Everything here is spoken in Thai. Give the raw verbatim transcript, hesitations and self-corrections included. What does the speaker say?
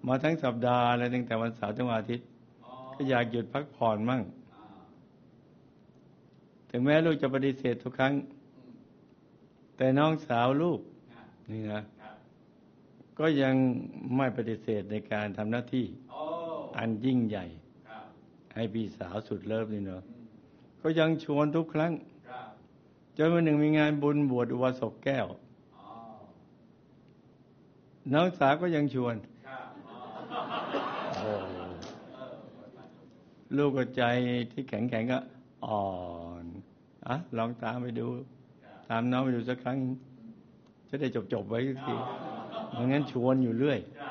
มาทั้งสัปดาห์เลยตั้งแต่วันเสาร์ถึงวันอาทิตย์ก็อยากหยุดพักผ่อนมั่งถึงแม้ลูกจะปฏิเสธทุกครั้งแต่น้องสาวลูกนี่นะก็ยังไม่ปฏิเสธในการทำหน้าที่อันยิ่งใหญ่ให้พี่สาวสุดเลิฟนี่เนาะก็ยังชวนทุกครั้งจนวันหนึ่งมีงานบุญบวชอุบาสกแก้วน้องสาวก็ยังชวนลูกก็ใจที่แข็งแข็งก็อ่อนอ่ะลองตามไปดูตามน้องไปดูสักครั้งจะได้จบๆไว้ทีไม่งั้นชวนอยู่เรื่อย